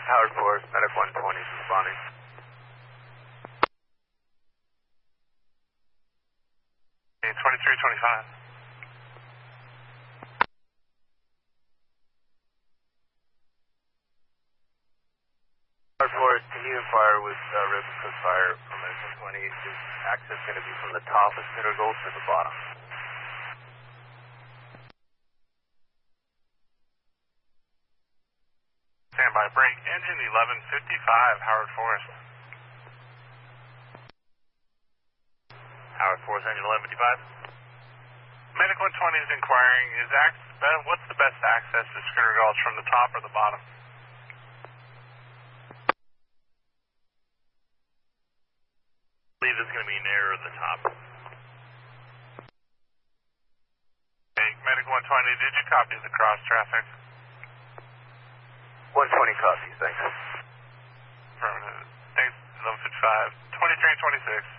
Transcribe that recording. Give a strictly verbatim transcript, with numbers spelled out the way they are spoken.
Howard Forest, Medic one twenty responding. twenty-three twenty-five. Howard Forest, can you inquire with uh, River Cook Fire from Medic one twenty? Is access going to be from the top of Center Gold to the bottom? Standby break, engine eleven fifty-five, Howard Forest. Howard Forest, engine eleven fifty-five. Medic one twenty is inquiring, is ac- what's the best access to Schooner Gulch, from the top or the bottom? I believe it's going to be nearer the top. Okay, Medic one twenty, did you copy the cross traffic? one twenty copies, thanks. Affirmative. Thanks, eleven fifty-five. twenty-three twenty-six.